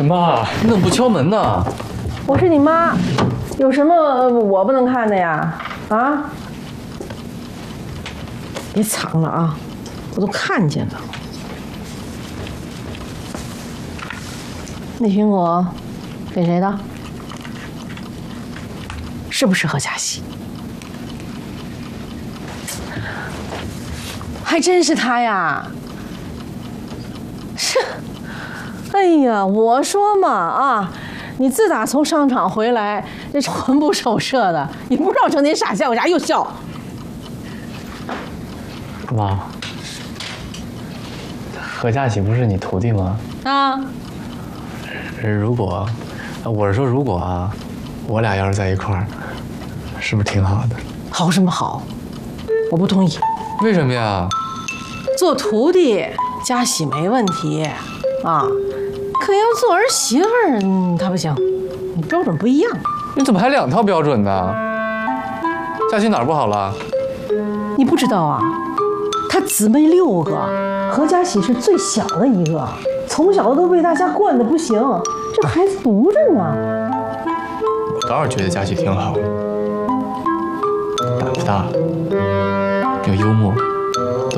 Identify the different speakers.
Speaker 1: 妈，你怎么不敲门呢？
Speaker 2: 我是你妈，有什么我不能看的呀？啊！别藏了啊，我都看见了。那苹果给谁的？是不是何嘉熙？还真是他呀！是，哎呀，我说嘛啊，你自打从商场回来，这魂不守舍的，你不知道整天傻笑啥又笑。
Speaker 1: 妈，何嘉熙不是你徒弟吗？
Speaker 2: 啊，
Speaker 1: 如果，我是说如果啊，我俩要是在一块儿，是不是挺好的？
Speaker 2: 好什么好？我不同意。
Speaker 1: 为什么呀？
Speaker 2: 做徒弟，嘉喜没问题啊，可要做儿媳妇儿，他不行，你标准不一样。
Speaker 1: 你怎么还两套标准呢？嘉熙哪儿不好了？
Speaker 2: 你不知道啊？他姊妹6个，何嘉喜是最小的一个，从小都被大家惯得不行，这孩子独着呢。
Speaker 1: 我倒是觉得嘉熙挺好的，胆子大，又幽默。